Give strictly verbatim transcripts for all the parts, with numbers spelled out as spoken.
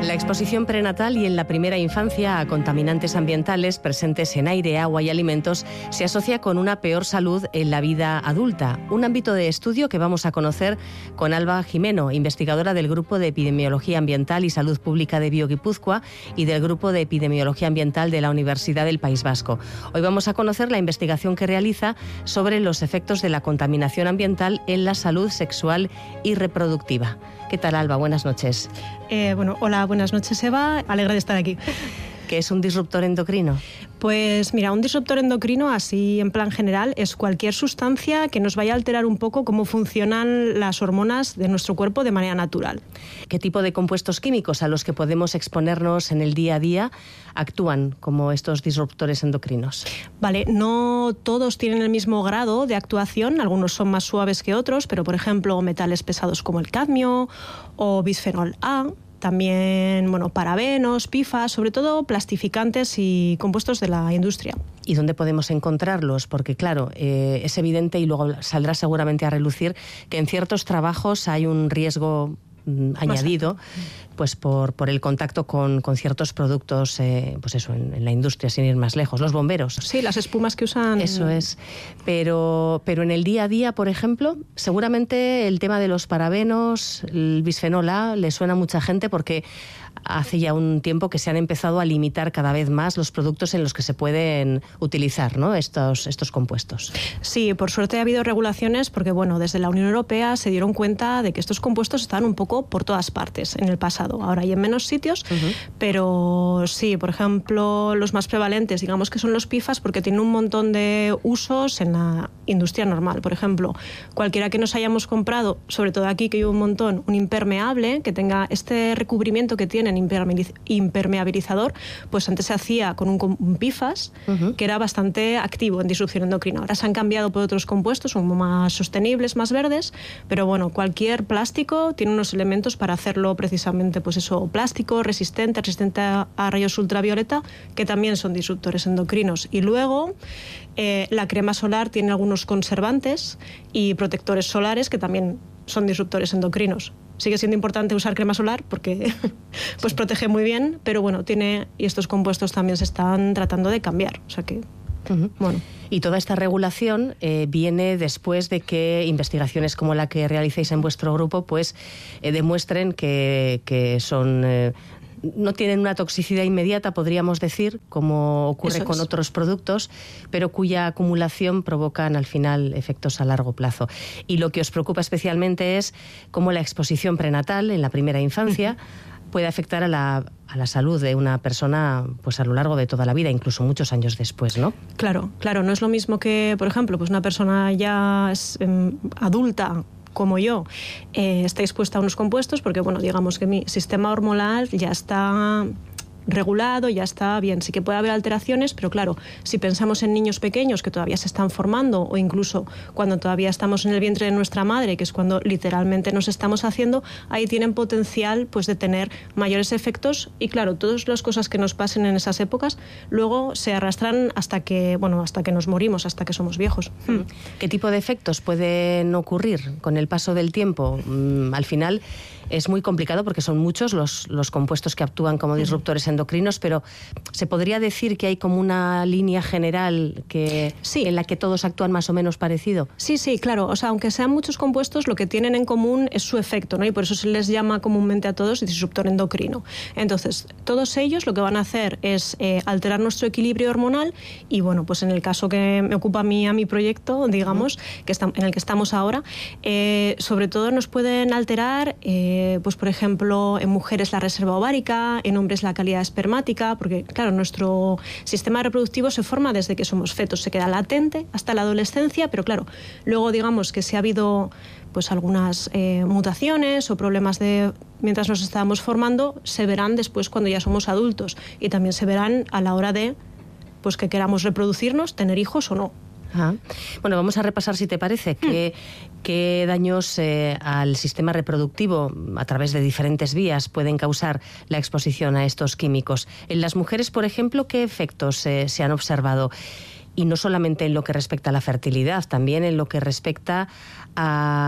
La exposición prenatal y en la primera infancia a contaminantes ambientales presentes en aire, agua y alimentos se asocia con una peor salud en la vida adulta. Un ámbito de estudio que vamos a conocer con Alba Gimeno, investigadora del Grupo de Epidemiología Ambiental y Salud Pública de BioGipuzkoa y del Grupo de Epidemiología Ambiental de la Universidad del País Vasco. Hoy vamos a conocer la investigación que realiza sobre los efectos de la contaminación ambiental en la salud sexual y reproductiva. ¿Qué tal, Alba? Buenas noches. Eh, bueno, hola, buenas noches, Eva. Alegre de estar aquí. ¿Qué es un disruptor endocrino? Pues mira, un disruptor endocrino, así en plan general, es cualquier sustancia que nos vaya a alterar un poco cómo funcionan las hormonas de nuestro cuerpo de manera natural. ¿Qué tipo de compuestos químicos a los que podemos exponernos en el día a día actúan como estos disruptores endocrinos? Vale, no todos tienen el mismo grado de actuación, algunos son más suaves que otros, pero por ejemplo metales pesados como el cadmio o bisfenol A. También, bueno, parabenos, P F A S, sobre todo plastificantes y compuestos de la industria. ¿Y dónde podemos encontrarlos? Porque claro, eh, es evidente y luego saldrá seguramente a relucir que en ciertos trabajos hay un riesgo mm, añadido, pues por, por el contacto con, con ciertos productos, eh, pues eso, en, en la industria, sin ir más lejos. Los bomberos. Sí, las espumas que usan. Eso es. Pero, pero en el día a día, por ejemplo, seguramente el tema de los parabenos, el bisfenol A, le suena a mucha gente porque hace ya un tiempo que se han empezado a limitar cada vez más los productos en los que se pueden utilizar, ¿no?, estos, estos compuestos. Sí, por suerte ha habido regulaciones porque, bueno, desde la Unión Europea se dieron cuenta de que estos compuestos están un poco por todas partes en el pasado. Ahora hay en menos sitios, uh-huh. pero sí, por ejemplo, los más prevalentes, digamos que son los P F A S porque tienen un montón de usos en la industria normal. Por ejemplo, cualquiera que nos hayamos comprado, sobre todo aquí que hay un montón, un impermeable que tenga este recubrimiento que tiene en impermeabilizador, pues antes se hacía con un, un P F A S uh-huh. que era bastante activo en disrupción endocrina. Ahora se han cambiado por otros compuestos, son más sostenibles, más verdes, pero bueno, cualquier plástico tiene unos elementos para hacerlo precisamente, pues eso, plástico, resistente, resistente a, a rayos ultravioleta, que también son disruptores endocrinos. Y luego eh, la crema solar tiene algunos conservantes y protectores solares que también son disruptores endocrinos. Sigue siendo importante usar crema solar porque pues sí. protege muy bien, pero bueno, tiene, y estos compuestos también se están tratando de cambiar. O sea que, uh-huh. bueno. Y toda esta regulación eh, viene después de que investigaciones como la que realizáis en vuestro grupo pues eh, demuestren que, que son... Eh, no tienen una toxicidad inmediata, podríamos decir, como ocurre con otros productos, pero cuya acumulación provocan al final efectos a largo plazo. Y lo que os preocupa especialmente es cómo la exposición prenatal en la primera infancia puede afectar a la, a la salud de una persona pues a lo largo de toda la vida, incluso muchos años después, ¿no? Claro, claro, no es lo mismo que, por ejemplo, pues una persona ya es, eh, adulta, como yo, eh, está expuesta a unos compuestos porque, bueno, digamos que mi sistema hormonal ya está regulado, ya está bien. Sí que puede haber alteraciones, pero claro, si pensamos en niños pequeños que todavía se están formando o incluso cuando todavía estamos en el vientre de nuestra madre, que es cuando literalmente nos estamos haciendo, ahí tienen potencial pues de tener mayores efectos y claro, todas las cosas que nos pasen en esas épocas luego se arrastran hasta que, bueno, hasta que nos morimos, hasta que somos viejos. ¿Qué tipo de efectos pueden ocurrir con el paso del tiempo? Al final es muy complicado porque son muchos los, los compuestos que actúan como disruptores endocrinos, pero ¿se podría decir que hay como una línea general que, sí. en la que todos actúan más o menos parecido? Sí, sí, claro. O sea, aunque sean muchos compuestos, lo que tienen en común es su efecto, ¿no? Y por eso se les llama comúnmente a todos disruptor endocrino. Entonces, todos ellos lo que van a hacer es eh, alterar nuestro equilibrio hormonal y, bueno, pues en el caso que me ocupa a mí, a mi proyecto, digamos, uh-huh. que está, en el que estamos ahora, eh, sobre todo nos pueden alterar... Eh, pues por ejemplo en mujeres la reserva ovárica, en hombres la calidad espermática, porque claro, nuestro sistema reproductivo se forma desde que somos fetos, se queda latente hasta la adolescencia, pero claro, luego digamos que si ha habido pues algunas eh, mutaciones o problemas de mientras nos estábamos formando, se verán después cuando ya somos adultos y también se verán a la hora de pues que queramos reproducirnos, tener hijos o no. Ah. Bueno, vamos a repasar, si te parece, qué, qué daños eh, al sistema reproductivo a través de diferentes vías pueden causar la exposición a estos químicos. En las mujeres, por ejemplo, ¿qué efectos eh, se han observado? Y no solamente en lo que respecta a la fertilidad, también en lo que respecta a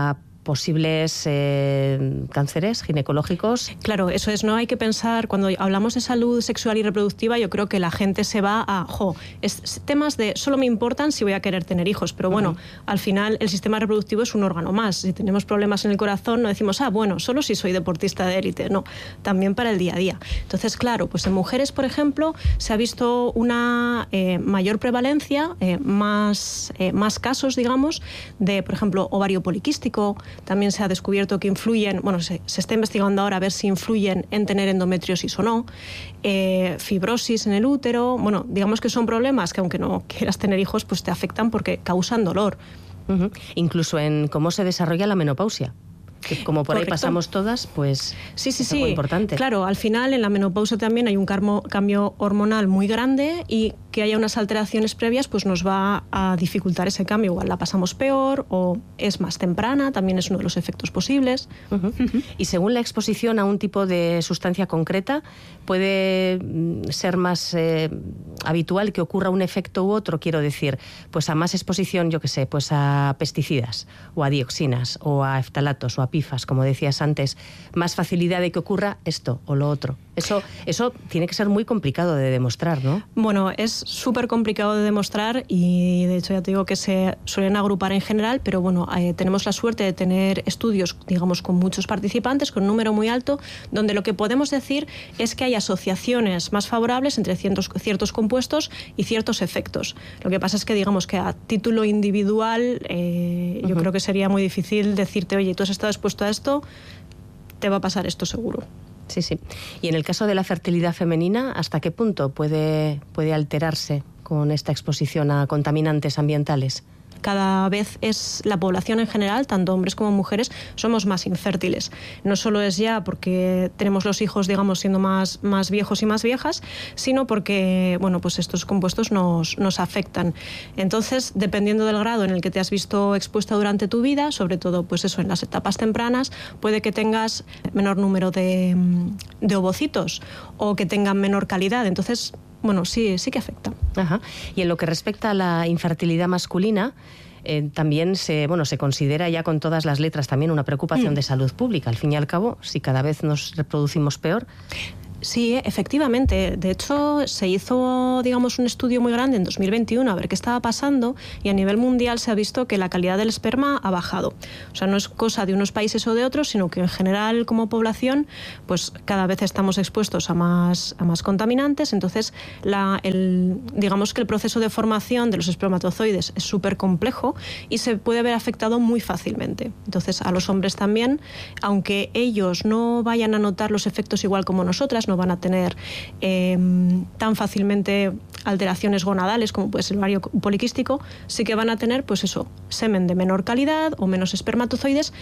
posibles eh, cánceres ginecológicos. Claro, eso es, no hay que pensar, cuando hablamos de salud sexual y reproductiva, yo creo que la gente se va a, jo, es, temas de solo me importan si voy a querer tener hijos, pero bueno, uh-huh. al final el sistema reproductivo es un órgano más. Si tenemos problemas en el corazón, no decimos, ah, bueno, solo si soy deportista de élite, no, también para el día a día. Entonces, claro, pues en mujeres, por ejemplo, se ha visto una eh, mayor prevalencia, eh, más, eh, más casos, digamos, de, por ejemplo, ovario poliquístico. También se ha descubierto que influyen, bueno, se, se está investigando ahora a ver si influyen en tener endometriosis o no, eh, fibrosis en el útero. Bueno, digamos que son problemas que aunque no quieras tener hijos, pues te afectan porque causan dolor. Uh-huh. Incluso en cómo se desarrolla la menopausia. Que como por Correcto. Ahí pasamos todas, pues sí, sí, es sí. algo importante. Claro, al final en la menopausia también hay un carmo, cambio hormonal muy grande y que haya unas alteraciones previas pues nos va a dificultar ese cambio. Igual la pasamos peor o es más temprana, también es uno de los efectos posibles. Uh-huh. Uh-huh. Y según la exposición a un tipo de sustancia concreta, puede ser más eh, habitual que ocurra un efecto u otro, quiero decir, pues a más exposición, yo qué sé, pues a pesticidas o a dioxinas o a eftalatos o a pifas, como decías antes, más facilidad de que ocurra esto o lo otro. Eso, eso tiene que ser muy complicado de demostrar, ¿no? Bueno, es súper complicado de demostrar y de hecho ya te digo que se suelen agrupar en general, pero bueno, eh, tenemos la suerte de tener estudios, digamos, con muchos participantes, con un número muy alto, donde lo que podemos decir es que hay asociaciones más favorables entre ciertos, ciertos compuestos y ciertos efectos. Lo que pasa es que, digamos, que a título individual eh, uh-huh. yo creo que sería muy difícil decirte, oye, tú has estado expuesto a esto, te va a pasar esto seguro. Sí, sí. Y en el caso de la fertilidad femenina, ¿hasta qué punto puede, puede alterarse con esta exposición a contaminantes ambientales? Cada vez es la población en general, tanto hombres como mujeres, somos más infértiles. No solo es ya porque tenemos los hijos, digamos, siendo más, más viejos y más viejas, sino porque, bueno, pues estos compuestos nos, nos afectan. Entonces, dependiendo del grado en el que te has visto expuesta durante tu vida, sobre todo, pues eso, en las etapas tempranas, puede que tengas menor número de, de ovocitos o que tengan menor calidad. Entonces, bueno, sí, sí que afecta. Ajá. Y en lo que respecta a la infertilidad masculina, eh, también se, bueno, se considera ya con todas las letras también una preocupación mm. de salud pública. Al fin y al cabo, si cada vez nos reproducimos peor. Sí, efectivamente. De hecho, se hizo, digamos, un estudio muy grande en dos mil veintiuno a ver qué estaba pasando y a nivel mundial se ha visto que la calidad del esperma ha bajado. O sea, no es cosa de unos países o de otros, sino que en general como población, pues cada vez estamos expuestos a más, a más contaminantes. Entonces, la, el, digamos que el proceso de formación de los espermatozoides es súper complejo y se puede ver afectado muy fácilmente. Entonces, a los hombres también, aunque ellos no vayan a notar los efectos igual como nosotras, no van a tener eh, tan fácilmente alteraciones gonadales como puede ser el ovario poliquístico, sí que van a tener, pues eso, semen de menor calidad o menos espermatozoides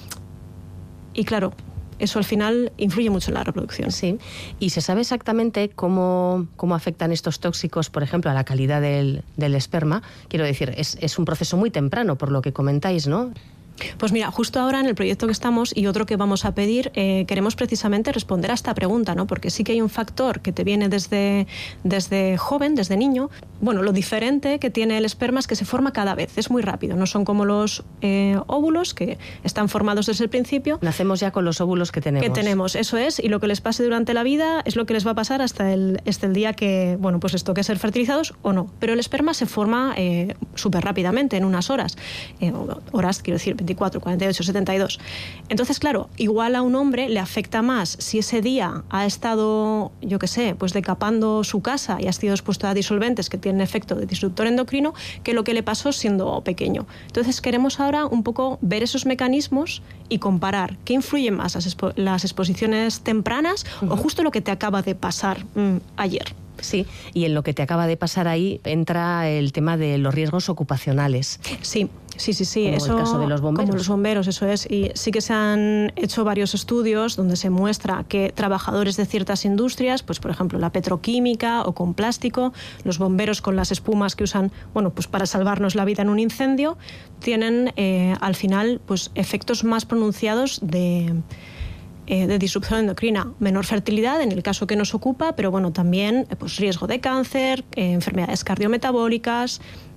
y claro, eso al final influye mucho en la reproducción. Sí, y se sabe exactamente cómo, cómo afectan estos tóxicos, por ejemplo, a la calidad del, del esperma. Quiero decir, es, es un proceso muy temprano, por lo que comentáis, ¿no? Pues mira, justo ahora en el proyecto que estamos y otro que vamos a pedir, eh, queremos precisamente responder a esta pregunta, ¿no? Porque sí que hay un factor que te viene desde, desde joven, desde niño. Bueno, lo diferente que tiene el esperma es que se forma cada vez, es muy rápido, no son como los eh, óvulos que están formados desde el principio. Nacemos ya con los óvulos que tenemos. Que tenemos, eso es, y lo que les pase durante la vida es lo que les va a pasar hasta el, hasta el día que, bueno, pues les toque ser fertilizados o no. Pero el esperma se forma eh, súper rápidamente, en unas horas, eh, horas, quiero decir, veinticuatro, cuarenta y ocho, setenta y dos. Entonces, claro, igual a un hombre le afecta más si ese día ha estado, yo qué sé, pues decapando su casa y ha sido expuesto a disolventes que tienen efecto de disruptor endocrino que lo que le pasó siendo pequeño. Entonces, queremos ahora un poco ver esos mecanismos y comparar qué influyen más, las, expo- las exposiciones tempranas uh-huh. o justo lo que te acaba de pasar mmm, ayer. Sí, y en lo que te acaba de pasar ahí entra el tema de los riesgos ocupacionales. Sí, sí, sí, sí. Como eso, el caso de los bomberos. Como los bomberos, eso es. Y sí que se han hecho varios estudios donde se muestra que trabajadores de ciertas industrias, pues por ejemplo la petroquímica o con plástico, los bomberos con las espumas que usan, bueno, pues para salvarnos la vida en un incendio, tienen eh, al final pues efectos más pronunciados de... de disrupción endocrina, menor fertilidad en el caso que nos ocupa, pero bueno, también pues, riesgo de cáncer, eh, enfermedades cardiometabólicas,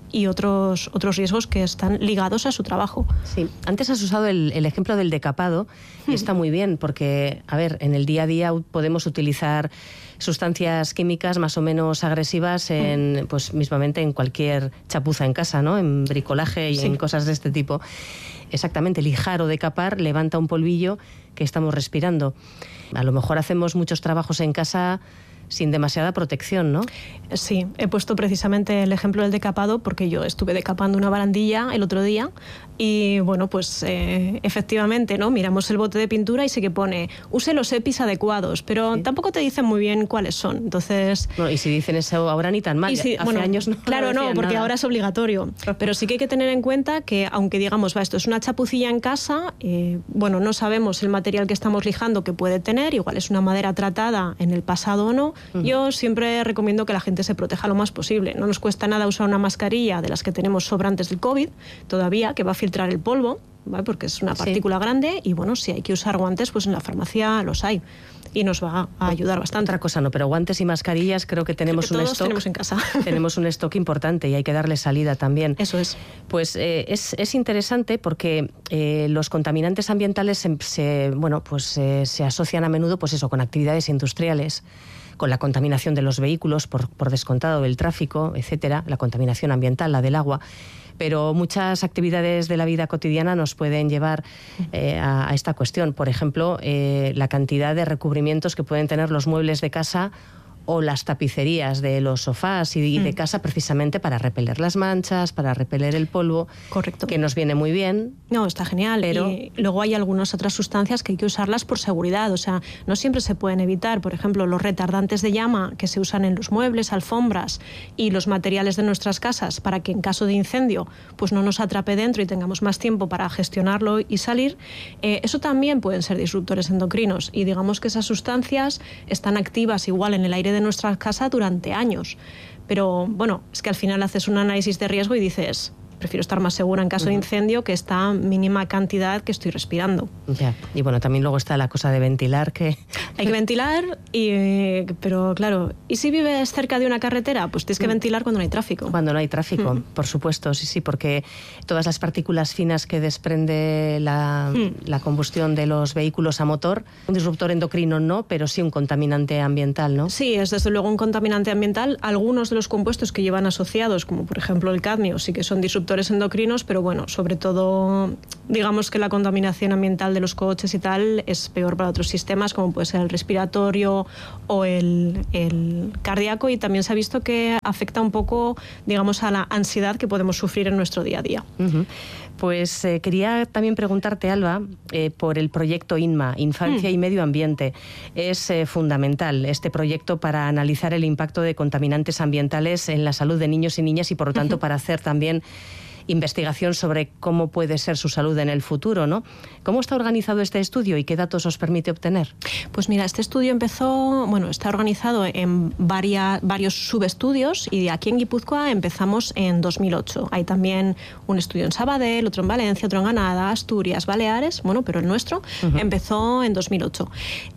y otros, otros riesgos que están ligados a su trabajo. Sí, antes has usado el, el ejemplo del decapado y está muy bien porque, a ver, en el día a día podemos utilizar sustancias químicas más o menos agresivas en, pues mismamente en cualquier chapuza en casa, ¿no? En bricolaje y sí. en cosas de este tipo. Exactamente, lijar o decapar levanta un polvillo que estamos respirando. A lo mejor hacemos muchos trabajos en casa sin demasiada protección, ¿no? Sí, he puesto precisamente el ejemplo del decapado porque yo estuve decapando una barandilla el otro día y, bueno, pues eh, efectivamente, ¿no? Miramos el bote de pintura y sí que pone use los EPIs adecuados, pero sí. tampoco te dicen muy bien cuáles son, entonces... Bueno, y si dicen eso ahora ni tan mal, si, hace bueno, años no Claro, no, no, porque nada. ahora es obligatorio, pero sí que hay que tener en cuenta que, aunque digamos, va, esto es una chapucilla en casa, eh, bueno, no sabemos el material que estamos lijando que puede tener, igual es una madera tratada en el pasado o no. Uh-huh. Yo siempre recomiendo que la gente se proteja lo más posible. No nos cuesta nada usar una mascarilla de las que tenemos sobrantes del COVID, todavía, que va a filtrar el polvo, ¿vale? Porque es una partícula sí. grande y, bueno, si hay que usar guantes, pues en la farmacia los hay y nos va a ayudar bastante. Otra cosa no, pero guantes y mascarillas creo que tenemos creo que un todos stock. tenemos en casa. Tenemos un stock importante y hay que darle salida también. Eso es. Pues eh, es, es interesante porque eh, los contaminantes ambientales se, se, bueno, pues, eh, se asocian a menudo pues eso, con actividades industriales, con la contaminación de los vehículos, por, por descontado del tráfico, etcétera, la contaminación ambiental, la del agua. Pero muchas actividades de la vida cotidiana nos pueden llevar eh, a, a esta cuestión. Por ejemplo, eh, la cantidad de recubrimientos que pueden tener los muebles de casa o las tapicerías de los sofás y, y de casa, precisamente para repeler las manchas, para repeler el polvo. Correcto. Que nos viene muy bien. No, está genial. Pero y luego hay algunas otras sustancias que hay que usarlas por seguridad. O sea, no siempre se pueden evitar. Por ejemplo, los retardantes de llama que se usan en los muebles, alfombras y los materiales de nuestras casas para que en caso de incendio pues no nos atrape dentro y tengamos más tiempo para gestionarlo y salir. Eh, eso también pueden ser disruptores endocrinos. Y digamos que esas sustancias están activas igual en el aire de nuestra casa durante años. Pero bueno, es que al final haces un análisis de riesgo y dices, prefiero estar más segura en caso uh-huh. de incendio que esta mínima cantidad que estoy respirando. Ya. Y bueno, también luego está la cosa de ventilar, que... Hay que ventilar, y, pero claro, ¿y si vives cerca de una carretera? Pues tienes que ventilar cuando no hay tráfico. Cuando no hay tráfico, uh-huh. por supuesto, sí, sí, porque todas las partículas finas que desprende la, uh-huh. la combustión de los vehículos a motor, un disruptor endocrino no, pero sí un contaminante ambiental, ¿no? Sí, es desde luego un contaminante ambiental. Algunos de los compuestos que llevan asociados, como por ejemplo el cadmio, sí que son disruptores endocrinos, pero bueno, sobre todo digamos que la contaminación ambiental de los coches y tal es peor para otros sistemas, como puede ser el respiratorio o el, el cardíaco, y también se ha visto que afecta un poco, digamos, a la ansiedad que podemos sufrir en nuestro día a día. Uh-huh. Pues eh, quería también preguntarte, Alba, eh, por el proyecto INMA, Infancia mm. y Medio Ambiente. Es eh, fundamental este proyecto para analizar el impacto de contaminantes ambientales en la salud de niños y niñas y, por lo tanto, uh-huh. para hacer también investigación sobre cómo puede ser su salud en el futuro, ¿no? ¿Cómo está organizado este estudio y qué datos os permite obtener? Pues mira, este estudio empezó, bueno, está organizado en varia, varios subestudios, y aquí en Guipúzcoa empezamos en dos mil ocho. Hay también un estudio en Sabadell, otro en Valencia, otro en Granada, Asturias, Baleares, bueno, pero el nuestro uh-huh. empezó en dos mil ocho.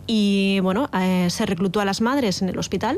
Y bueno, eh, se reclutó a las madres en el hospital.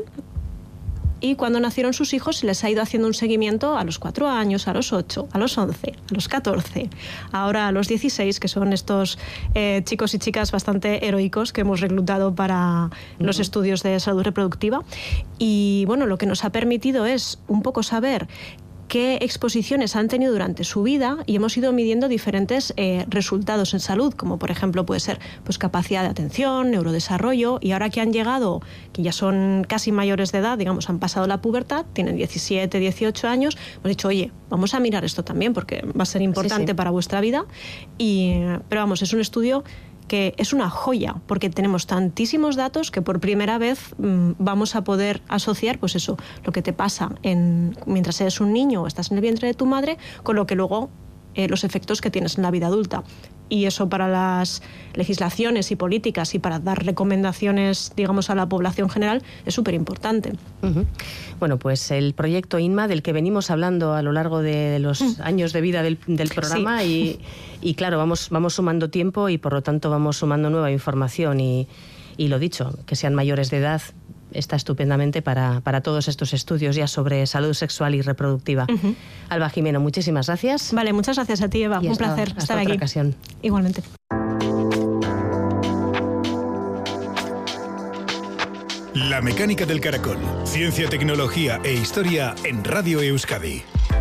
Y cuando nacieron sus hijos se les ha ido haciendo un seguimiento a los cuatro años, a los ocho, a los once, a los catorce, ahora a los dieciséis, que son estos eh, chicos y chicas bastante heroicos que hemos reclutado para uh-huh. los estudios de salud reproductiva. Y bueno, lo que nos ha permitido es un poco saber qué exposiciones han tenido durante su vida, y hemos ido midiendo diferentes eh, resultados en salud, como por ejemplo puede ser pues, capacidad de atención, neurodesarrollo, y ahora que han llegado, que ya son casi mayores de edad, digamos, han pasado la pubertad, tienen diecisiete, dieciocho años, hemos dicho, oye, vamos a mirar esto también porque va a ser importante sí, sí. para vuestra vida. Y, pero vamos, es un estudio que es una joya, porque tenemos tantísimos datos que por primera vez mmm, vamos a poder asociar, pues eso, lo que te pasa en, mientras eres un niño o estás en el vientre de tu madre, con lo que luego eh, los efectos que tienes en la vida adulta. Y eso para las legislaciones y políticas y para dar recomendaciones, digamos, a la población general es súper importante. Uh-huh. Bueno, pues el proyecto INMA, del que venimos hablando a lo largo de los uh. años de vida del, del programa, sí. y, y claro, vamos, vamos sumando tiempo y por lo tanto vamos sumando nueva información y, y lo dicho, que sean mayores de edad, está estupendamente para, para todos estos estudios ya sobre salud sexual y reproductiva. Uh-huh. Alba Jimeno, muchísimas gracias. Vale, muchas gracias a ti, Eva. Y un hasta, placer hasta estar otra aquí. Ocasión. Igualmente. La mecánica del caracol, ciencia, tecnología e historia en Radio Euskadi.